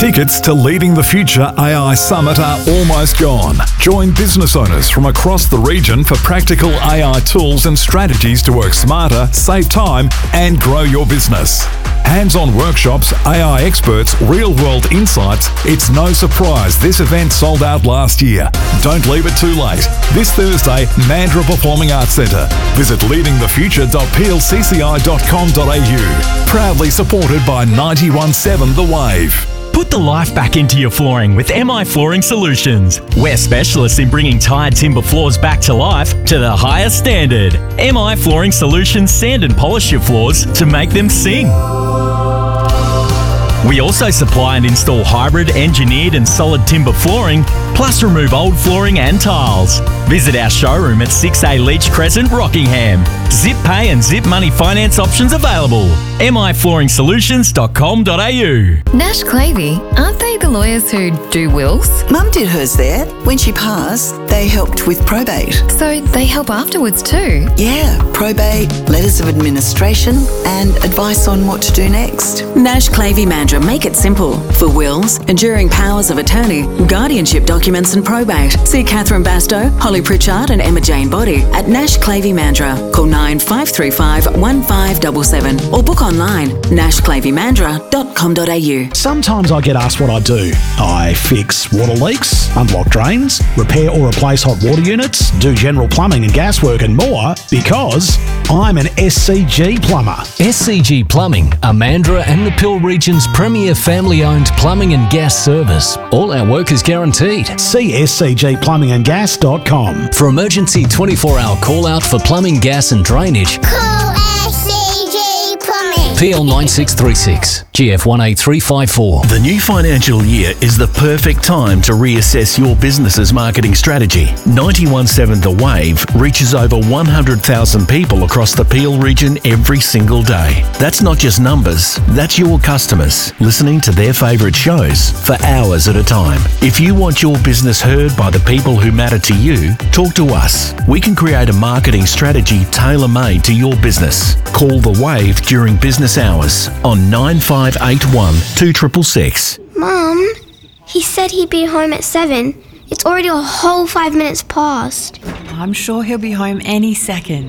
Tickets to Leading the Future AI Summit are almost gone. Join business owners from across the region for practical AI tools and strategies to work smarter, save time, and grow your business. Hands-on workshops, AI experts, real-world insights. It's no surprise this event sold out last year. Don't leave it too late. This Thursday, Mandurah Performing Arts Centre. Visit leadingthefuture.plci.com.au. Proudly supported by 91.7 The Wave. Put the life back into your flooring with MI Flooring Solutions. We're specialists in bringing tired timber floors back to life to the highest standard. MI Flooring Solutions sand and polish your floors to make them sing. We also supply and install hybrid, engineered and solid timber flooring, plus remove old flooring and tiles. Visit our showroom at 6A Leach Crescent, Rockingham. Zip pay and zip money finance options available. miflooringsolutions.com.au. Nash Clavey, aren't they the lawyers who do wills? Mum did hers there. When she passed, they helped with probate. So they help afterwards too? Yeah, probate, letters of administration and advice on what to do next. Nash Clavey Mandurah make it simple. For wills, enduring powers of attorney, guardianship documents and probate. See Catherine Bastow, Holly Pritchard and Emma Jane Body at Nash Clavey Mandurah. Call 9535 1577 or book online nashclaveymandurah.com.au. Sometimes I get asked what I do. I fix water leaks, unblock drains, repair or replace hot water units, do general plumbing and gas work and more because I'm an SCG plumber. SCG Plumbing, a Mandurah and the Peel region's premier family-owned plumbing and gas service. All our work is guaranteed. See scgplumbingandgas.com. For emergency 24-hour call-out for plumbing, gas and drainage, call SCG Plumbing. PL 9636, GF 18354. The new financial year is the perfect time to reassess your business's marketing strategy. 91.7 The Wave reaches over 100,000 people across the Peel region every single day. That's not just numbers, that's your customers listening to their favourite shows for hours at a time. If you want your business heard by the people who matter to you, talk to us. We can create a marketing strategy tailor-made to your business. Call The Wave during business hours on 9581 2666. Mum, he said he'd be home at 7. It's already a whole 5 minutes past. I'm sure he'll be home any second.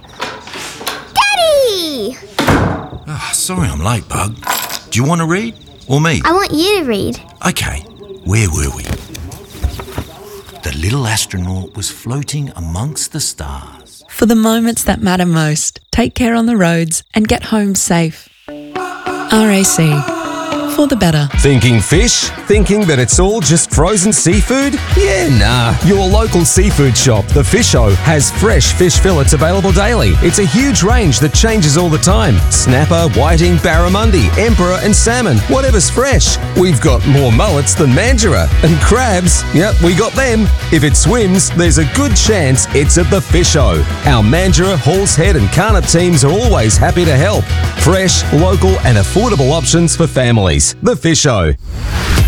Daddy! Oh, sorry I'm late, Bug. Do you want to read? Or me? I want you to read. Okay, where were we? The little astronaut was floating amongst the stars. For the moments that matter most, take care on the roads and get home safe. RAC. For the better. Thinking fish? Thinking that it's all just frozen seafood? Yeah, nah. Your local seafood shop, The Fisho, has fresh fish fillets available daily. It's a huge range that changes all the time. Snapper, whiting, barramundi, emperor and salmon. Whatever's fresh. We've got more mullets than Mandurah. And crabs, yep, we got them. If it swims, there's a good chance it's at The Fisho. Our Mandurah, Halls Head and Carnup teams are always happy to help. Fresh, local and affordable options for families. The Fisho.